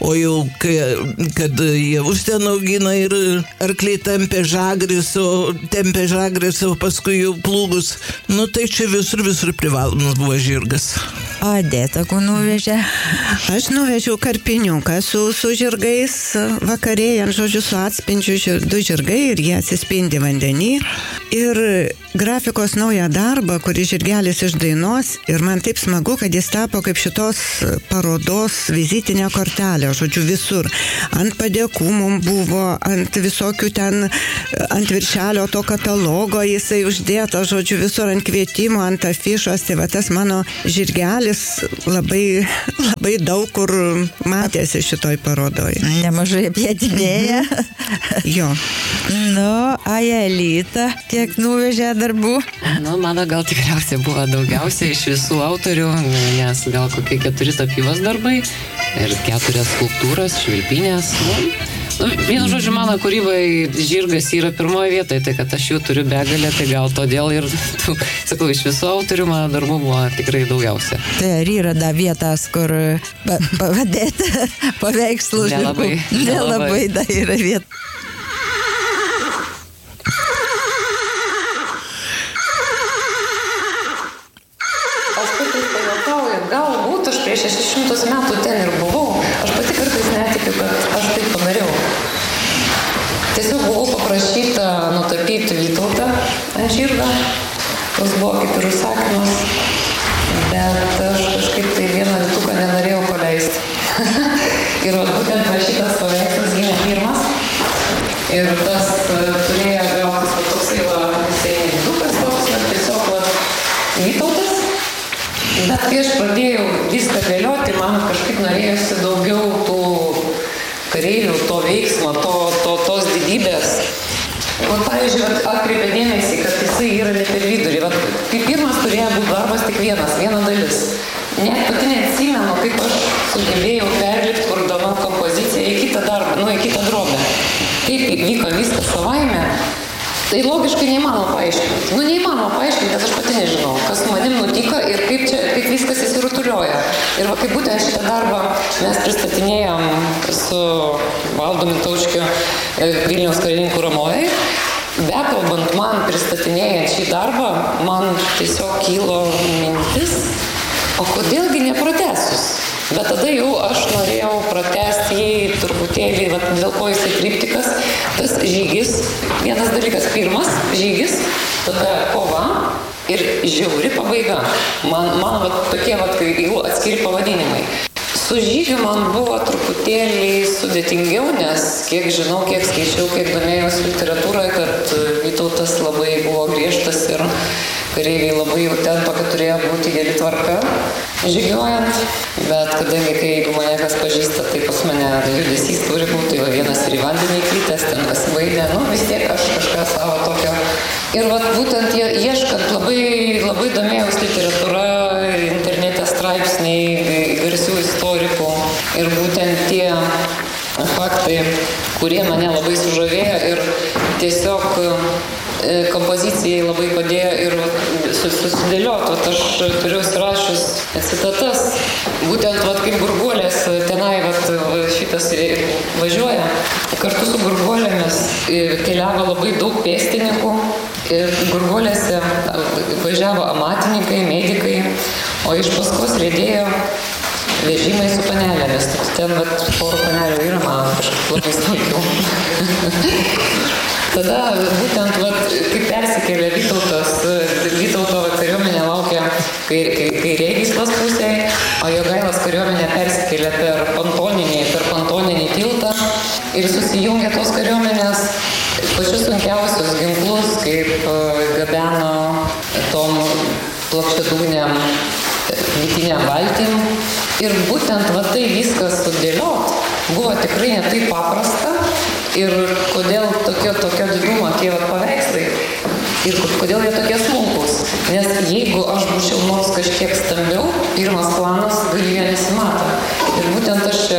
O jau, kad javus ten augina ir arkliai tempė žagris, o paskui jau plūgus. Nu, tai čia visur privalomas buvo žirgas. Odeta, ko nuvežė? Aš nuvežiau karpiniuką su žirgais vakarėjant, žodžiu, su atspindžiu 2 žirgai ir jie atsispindi vandenį. Ir grafikos naują darbą, kurį žirgelis iš Dainos, ir man taip smagu, kad jis tapo kaip šitos parodos vizitinė kortelė, žodžiu, visur. Ant padėkų mums buvo, ant visokių ten, ant viršelio to katalogo jisai uždėta, žodžiu, visur ant kvietimų, ant afišos, tai va tas mano žirgelis labai daug kur matėsi šitoj parodoj. Nemažai apjėtinėja. Jo. Nu, Aelita, kiek nuvežė darbų? Nu, mano gal tikriausiai buvo daugiausiai iš visų autorių, nes gal kokie 4 tapybos darbai ir 4 skulptūros, švilpynės. Vienu žodžiu, mano kūrybai žirgas yra pirmoje vietoje, tai kad aš jų turiu begalę, tai gal todėl ir, sakau, iš visų autorių mano darbų buvo tikrai daugiausia. Tai ar yra da vietas, kur pavadėti paveikslų žirgų? Nelabai da yra vieta. Galbūt aš prieš 600 metų ten ir buvau. Aš pati kartais netikiu, kad aš taip padariau. Tiesiog buvau paprašyta nutapyti Vytautą ant žirgo. Tas buvo kaip ir užsakymas. Bet aš kažkaip tai vieną Vytuką nenorėjau paleisti. Ir būtent šitas paveikslas gimė pirmas. Ir tas turėjo gautis toksai visai Vytukas toks, bet tiesiog Vytautas. Bet kai aš pradėjau viską dėlioti, man kažkaip norėjosi daugiau tų kareivių, to veiksmo, tos didybės. Pavyzdžiui, atkreipė dėmesį, kad jisai yra ne per vidurį. Tai pirmas turėjo būti darbas tik viena dalis. Net pati neatsimenu, kaip aš sugebėjau perlipti, kurdama kompoziciją į kitą darbą, į kitą drobę. Kaip vyko viskas savaime. Tai logiškai neįmanoma paaiškinti. Neįmanoma paaiškinti, nes aš pati nežinau, kas su manim nutiko ir kaip viskas įsirutulioja. Ir kaip būtent šitą darbą mes pristatinėjom su Valdu Mintaučkiu Vilniaus karininkų Ramovėj. Bekalbant man pristatinėjant šį darbą, man tiesiog kilo mintis, o kodėlgi nepratęsius? Bet tada jau aš norėjau pratęsti jį truputėlį, dėl ko jisai triptikas, tas žygis. Vienas dalykas, pirmas žygis, tada kova ir žiauri pabaiga. Man tokie jau atskiri pavadinimai. Su žygiu man buvo truputėlį sudėtingiau, nes kiek žinau, kiek skaičiau, kiek domėjausi literatūroje, kad Vytautas labai buvo griežtas ir kareiviai labai jau ten tokia turėjo būti geri tvarka žygiuojant. Bet kadangi, kai mane kas pažįsta, tai pas mane judesys turi būti, tai vienas ir į vandenį įkritęs, ten pasibaidė, vis tiek aš kažką savo tokio. Ir būtent ieškant labai domėjausi literatūra, internete straipsniai, garsių istorikų ir būtent tie faktai, kurie mane labai sužavėjo ir tiesiog kompozicijai labai padėjo ir susidėliot. Aš turiu surašius citatas. Būtent kaip gurguolės tenai šitas važiuoja. Kartu su gurguolėmis keliavo labai daug pėstininkų. Ir gurguolėse važiavo amatininkai, medikai, o iš paskos riedėjo vežimai su panelėmis. Ten porų panelių yra man kažkaip labai smulkiau. Tada būtent, kaip persikėlė Vytauto kariuomenė laukia kairėj Vyslos pusėje, o Jogailos kariuomenė persikėlė per pontoninį tiltą ir susijungė tos kariuomenės pačius sunkiausius ginklus, kaip gabeno tom plokščiadugniam vytiniam valtim. Ir būtent tai viskas sudėliot buvo tikrai ne taip paprasta. Ir kodėl tokio didumo tie paveikslai ir kodėl jie tokie smulkus. Nes jeigu aš būčiau nors kažkiek stambiau, pirmas planas galyje nesimato. Ir būtent aš,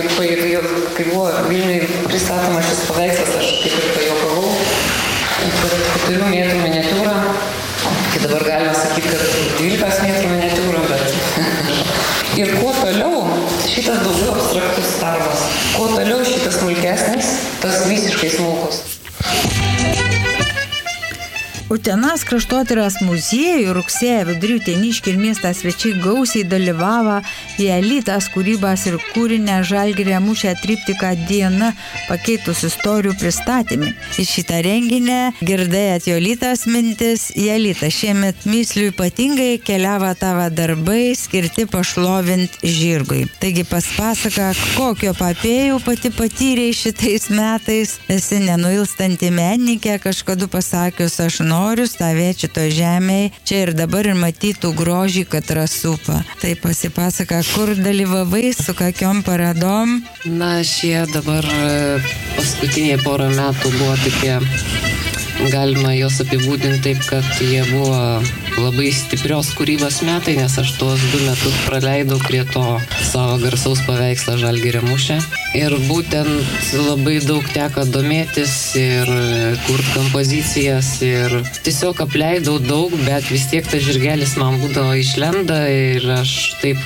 kai buvo Vilniui pristatomas šis paveikslas, aš kaip ir pajuokavau, kad 4 metrų miniatiūra, kai dabar galima sakyti, kad 12 metrų miniatiūra, bet... Ir kuo toliau, šitas daugiau abstraktus darbas. Kuo toliau šitas smulkesnis, tas visiškai smulkus. Utenos kraštotyros muziejų rugsėjo vidury uteniškiai ir miesto svečiai gausiai dalyvavo Jolitos kūrybos ir kūrinę Žalgirio mūšio triptiką Diena pakeitus istorijų pristatymį. Į šitą renginį girdėjot Jolitos mintis. Jolita, šiemet mįslių ypatingai keliavo tavo darbai skirti pašlovint žirgui. Taigi paspasakok, kokio papėjų pati patyrei šitais metais. Esi nenuilstanti menininkė, kažkada pasakius, aš noriu stovėti šito žemėje, čia ir dabar ir matytų grožį, kad rasupa. Tai pasipasaka, kur dalyvavai, su kokiom paradom? Na, šie dabar paskutiniai porą metų buvo tokie, galima juos apibūdinti taip, kad jie buvo labai stiprios kūrybos metai, nes aš tuos 2 metus praleidau prie to savo garsaus paveikslo Žalgirio mūšio. Ir būtent labai daug teko domėtis ir kurt kompozicijas ir tiesiog apleidau daug, bet vis tiek tas žirgelis man būdavo išlenda ir aš taip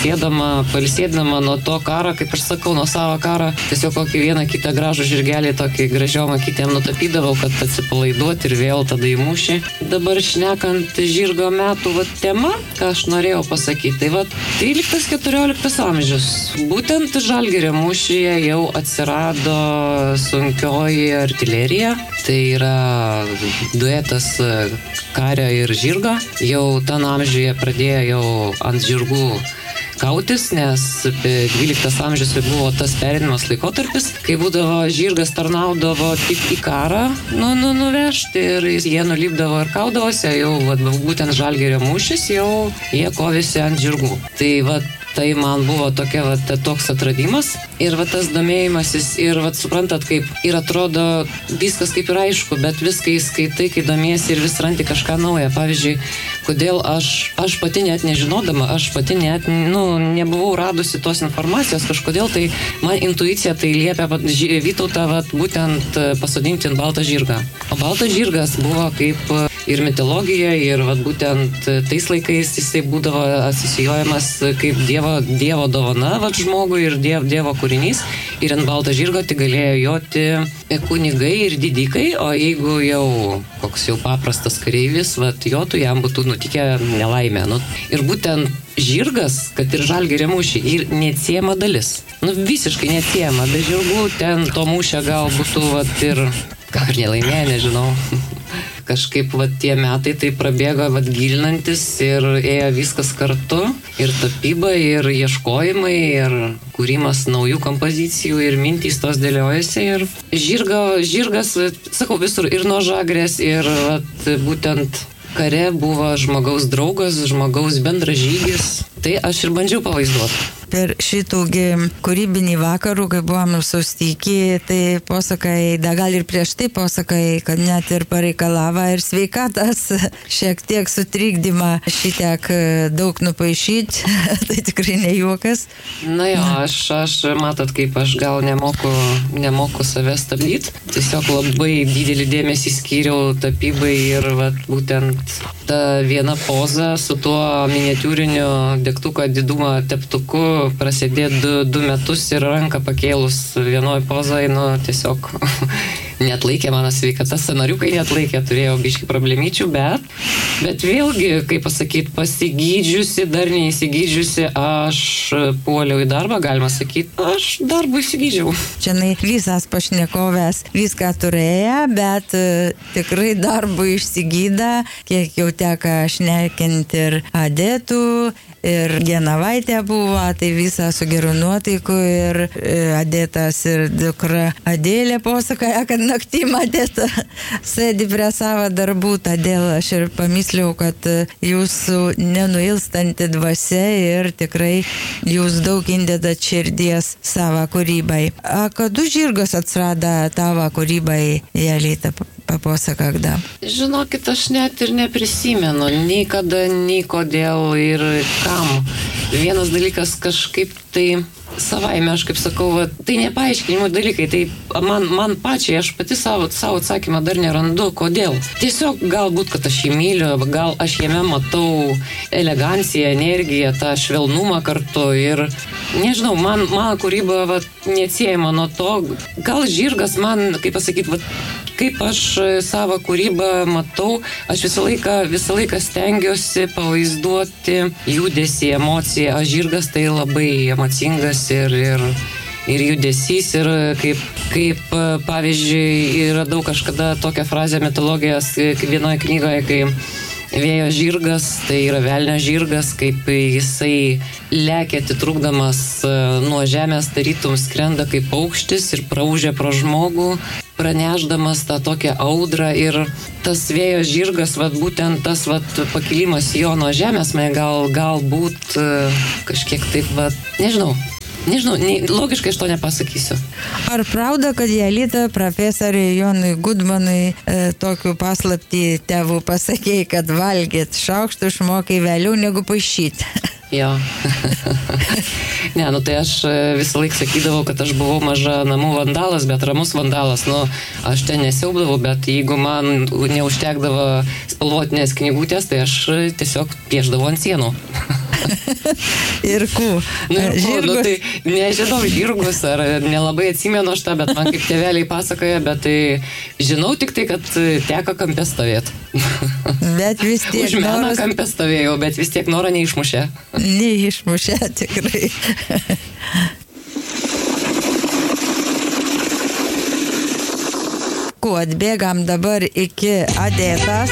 pailsėdama nuo to karo, kaip aš sakau, nuo savo karo, tiesiog kokį vieną kitą gražų žirgelį, tokį gražiom akytėm nutapydavau, kad atsipalaiduoti ir vėl tada į mūšį. Dabar šnekant žirgo metų tema, ką aš norėjau pasakyti, tai 13-14 amžius. Būtent Žalgirio mūšyje jau atsirado sunkioji artilerija, tai yra duetas kario ir žirgo. Jau ten amžiuje pradėjo jau ant žirgų kautis, nes 12 amžius buvo tas perinimas laikotarpis, kai būdavo žirgas tarnaudavo tik į karą nuvežti ir jie nulipdavo ir kaudavosi, jau būtent Žalgirio mūšis, jau jie kovėsi ant žirgų. Tai man buvo toks atradimas ir tas domėjimasis ir suprantat, kaip ir atrodo viskas kaip ir aišku, bet viską įskaitai, kai domiesi ir vis randi kažką naują. Pavyzdžiui, kodėl aš pati net nežinodama, aš pati net nebuvau radusi tos informacijos, kažkodėl tai man intuicija tai liepia Vytautą būtent pasodinti ant baltą žirgą. O baltas žirgas buvo kaip ir mitologija, ir būtent tais laikais jisai būdavo asocijuojamas kaip dievo dovana žmogui ir dievo kūrinys. Ir ant balto žirgo tik galėjo joti kunigai ir didikai, o jeigu jau koks jau paprastas kareivis jotų, jam būtų nutikę nelaimė. Ir būtent žirgas, kad ir Žalgirio mūšį, ir neatsiejama dalis. Visiškai neatsiejama. Be žirgų ten to mūšio gal būtų ir nelaimė, nežinau. Kažkaip tie metai tai prabėgo gilinantis ir ėjo viskas kartu, ir tapyba, ir ieškojimai, ir kūrimas naujų kompozicijų, ir mintys tos dėliojasi. Ir žirgas, sakau, visur, ir nuo Žagrės, ir būtent kare buvo žmogaus draugas, žmogaus bendražygis. Tai aš ir bandžiau pavaizduoti. Per šitųgi kūrybinį vakarų, kai buvom susitikę, tai pasakai, gal ir prieš tai pasakai, kad net ir pareikalavo ir sveikatas šiek tiek sutrikdymą šitiek daug nupaišyti, tai tikrai ne juokas. Na jo, aš matot, kaip aš gal nemoku save stabdyti, tiesiog labai didelį dėmesį skyriau tapybai ir būtent ta viena poza su tuo miniatiūriniu degtuko didumo teptuku prasidėjo 2 metus ir ranką pakėlus vienoj pozai, tiesiog neatlaikė mano sveikata, scenariukai neatlaikė, turėjau biškį problemyčių, bet vėlgi, kaip pasakyti, pasigydžiusi, dar neįsigydžiusi, aš puoliau į darbą, galima sakyti, aš darbų įsigydžiau. Čia visas pašnekovės viską turėjo, bet tikrai darbų išsigyda, kiek jau teka šnekinti ir Adetų, ir Genovaitė buvo, tai visa su geru nuotaiku, ir Adetas ir dukra Adėlė pasakoja, kad naktim Adeta sėdi prie savo darbų, todėl aš ir pamysliau, kad jūsų nenuilstanti dvasia ir tikrai jūs daug įdedat širdies savo kūrybai. Kada žirgas atsirado tavo kūrybai, Jolita? Papasakok da. Žinokit, aš net ir neprisimenu, nei kada, nei kodėl ir kam. Vienas dalykas kažkaip tai savaime, aš kaip sakau, tai nepaaiškinimo dalykai, tai man pačiai, aš pati savo atsakymą dar nerandu, kodėl. Tiesiog galbūt, kad aš jį myliu, gal aš jame matau eleganciją, energiją, tą švelnumą kartu ir, nežinau, man kūryba neatsiejama nuo to, gal žirgas man, kaip pasakyti, kaip aš savo kūrybą matau, aš visą laiką stengiuosi pavaizduoti judesį, emociją, aš žirgas tai labai emocingas ir judesys ir kaip pavyzdžiui, radau kažkada tokią frazę mitologijos vienoje knygoje, kai vėjo žirgas, tai yra velnio žirgas, kaip jisai lekia atitrūkdamas nuo žemės, tarytum skrenda kaip paukštis ir praūžia pro žmogų, pranešdamas tą tokią audrą ir tas vėjo žirgas, būtent tas pakilimas jo nuo žemės, man galbūt kažkiek taip, nežinau, logiškai aš to nepasakysiu. Ar pravda, kad Jelita profesoriui Jonui Gudmanui tokių paslaptį tėvų pasakėjai, kad valgyt šaukštų išmokai vėliau negu paišyti? Jo. Ne, tai aš visą laiką sakydavau, kad aš buvau maža namų vandalas, bet ramus vandalas. Aš ten nesiaubdavau, bet jeigu man neužtekdavo spalvotinės knygutės, tai aš tiesiog piešdavau ant sienų. Ir žirgus? Tai nežinau žirgus, ar nelabai atsimenu aš tą, bet man kaip tėveliai pasakoja, bet tai žinau tik tai, kad teko kampe stovėti. Bet vis tiek už meną kampe stovėjau, bet vis tiek norą neišmušė. Neišmušė, tikrai. Atbėgam dabar iki Adetas.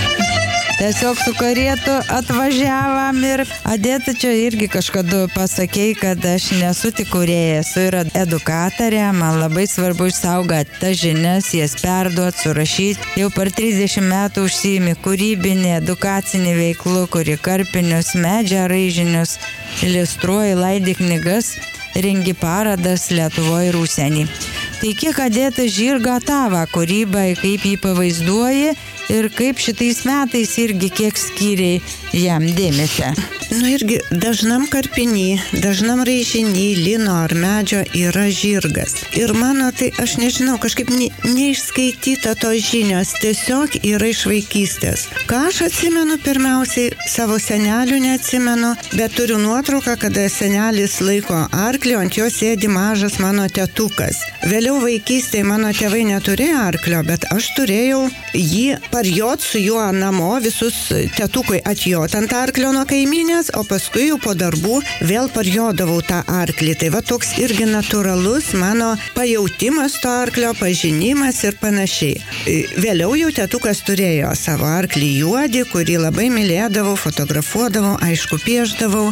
Tiesiog su karietu atvažiavam ir Adeta čia irgi kažkada pasakei, kad aš nesu tik kūrėja, esu ir edukatorė, man labai svarbu išsaugoti tas žinias, jas perduoti, surašyti. Jau per 30 metų užsiimi kūrybinį, edukacinį veiklų, kuri karpinius, medžio raižinius, iliustruoji, laidi knygas, rengi paradas Lietuvoje ir užsienį. Tai kiek Adeta žirga tavo kūrybą, kaip jį pavaizduoji ir kaip šitais metais irgi kiek skyriai jam dėmesio? Irgi dažnam karpinį, dažnam raižinį, lino ar medžio yra žirgas. Ir mano, tai aš nežinau, kažkaip neišskaityta tos žinios, tiesiog yra iš vaikystės. Ką aš atsimenu pirmiausiai, savo senelių neatsimenu, bet turiu nuotrauką, kada senelis laiko arklį, ant jo sėdi mažas mano tetukas. Vėliau vaikystėje mano tėvai neturėjo arklio, bet aš turėjau jį parjot su juo namo, visus tetukui atjot ant arklio nuo kaiminės, o paskui jau po darbų vėl parjodavau tą arklį. Tai toks irgi natūralus mano pajautimas to arklio, pažinimas ir panašiai. Vėliau jau tetukas turėjo savo arklį juodį, kurį labai mylėdavau, fotografuodavau, aišku, piešdavau.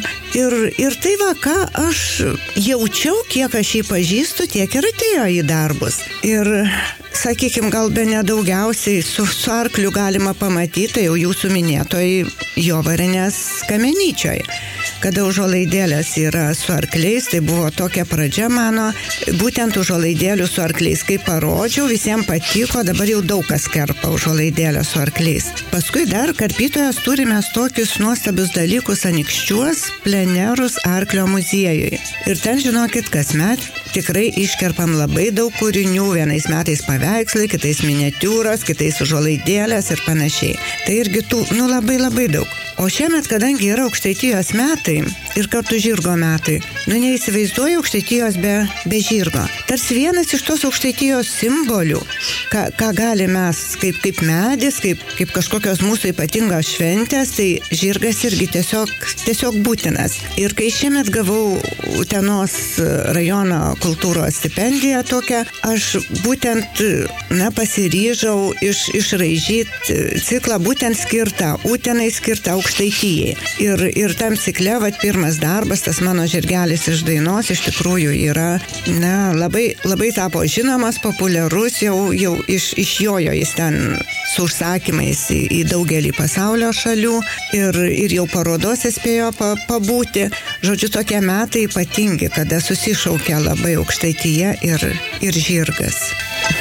Ir tai ką aš jaučiau, kiek aš jį pažįstu, tiek ir atėjo į darbus. Ir sakykime, gal be nedaugiausiai su arkliu galima pamatyti, tai jau jūsų minėtoj Jovarinės Kamenyčioje. Kada užuolaidėlės yra su arkliais, tai buvo tokia pradžia mano, būtent užuolaidėlių su arkliais. Kai parodžiau, visiems patiko, dabar jau daug kas kerpa užuolaidėlę su arkliais. Paskui dar karpytojas turime tokius nuostabius dalykus Anykščiuos, plenerus arklio muziejui. Ir ten, žinokit, kasmet tikrai iškerpam labai daug kūrinių, vienais metais paveikslai, kitais miniatiūros, kitais užuolaidėlės ir panašiai. Tai irgi tų, labai daug. O šiemet, kadangi yra Aukštaitijos metai ir kartu žirgo metai, neįsivaizduoju Aukštaitijos be žirgo. Tarsi vienas iš tos Aukštaitijos simbolių, ką galime mes, kaip medis, kaip kažkokios mūsų ypatingos šventės, tai žirgas irgi tiesiog būtinas. Ir kai šiemet gavau Utenos rajono kultūros stipendiją tokią, aš būtent pasiryžau išraižyti ciklą būtent skirtą Utenai, skirtą Aukštaitijai. Ir tam cikle, pirmas darbas, tas mano žirgelis iš dainos, iš tikrųjų yra, labai tapo žinomas, populiarus, jau iš jojo jis ten su užsakymais į daugelį pasaulio šalių ir jau parodose spėjo pabūti. Žodžiu, tokie metai ypatingi, kada susišaukia labai Aukštaitija ir žirgas.